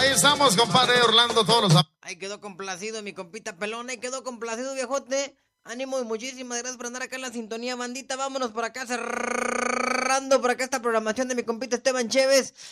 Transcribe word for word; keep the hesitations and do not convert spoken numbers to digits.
Ahí estamos, compadre Orlando, todos los... Ahí quedó complacido mi compita pelón, ahí quedó complacido, viejote. Ánimo y muchísimas gracias por andar acá en la sintonía, bandita. Vámonos por acá cerrando por acá esta programación de mi compita Esteban Chévez.